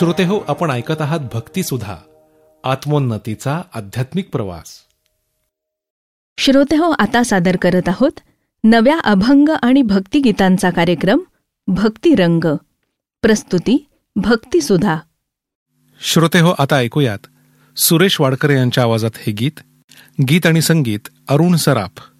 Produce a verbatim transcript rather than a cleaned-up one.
श्रोते हो, आपण ऐकत आहात भक्तिसुधा, आत्मोन्नतीचा आध्यात्मिक प्रवास. श्रोते हो, आता सादर करत आहोत नव्या अभंग आणि भक्तिगीतांचा कार्यक्रम भक्तिरंग. प्रस्तुती भक्तिसुधा. श्रोते हो, आता ऐकूयात सुरेश वाडकर यांच्या आवाजात हे गीत. गीत आणि संगीत अरुण सराफ.